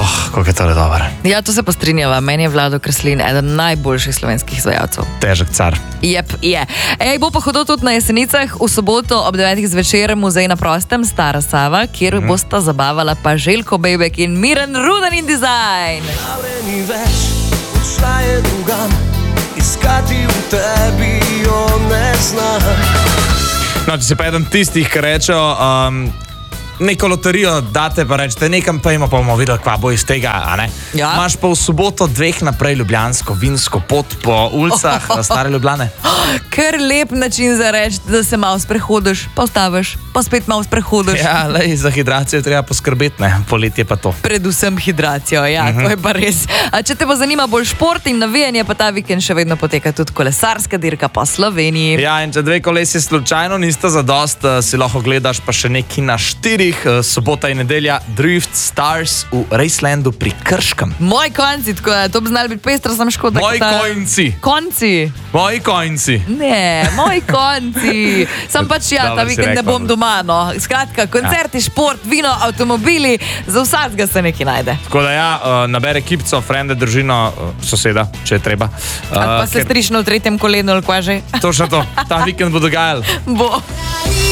Kako je tole dober. Ja, to se pa strinjava. Meni je Vlado Kreslin eden najboljših slovenskih izvajalcev. Težek car. Jep, je. Bo pa hodil tudi na Jesenicah v soboto ob 9. zvečer Muzej na prostem Stara Sava, kjer bosta zabavala pa Željko Bejbek in Miran Rudan in Design. Ni več, odšla je drugam, iskati v tebi jo ne znam. No, če si pa eden tistih, ki rečejo, neko loterijo date, pa rečete, nekam pojmo, pa bomo videli, kva bo iz tega, a ne? Ja. Imaš pa v soboto 2 naprej ljubljansko vinsko pot po ulicah Stare Ljubljane. Kar lep način za reči, da se malo sprehodiš, pa vstaviš, pa spet malo sprehodiš. Ja, lej, za hidracijo treba poskrbeti, ne? Poletje pa to. Predvsem hidracijo, ja, to je pa res. A če te pa zanima bolj šport in navijanje, pa ta vikend še vedno poteka tudi kolesarska dirka po Sloveniji. Ja, in če 2 kolesi slučajno nista zadost, si lahko gledaš pa še neki na 4, sobota in nedelja, Drift Stars v Racelandu pri Krškem. Moji konci, tako da to bi znali biti pestro, sem škoda. Moji konci. Konci? Moji konci. Ne, moji konci. Sam pač ja, ta vikend ne bom doma, no. Skratka, koncerti, šport, vino, avtomobili, za vsakega se nekaj najde. Tako da ja, nabere ekipco, frende, družino, soseda, če je treba. Pa se strišno v 3. kolenu, ali kva že? Točno to, ta vikend bo dogajal. Bo.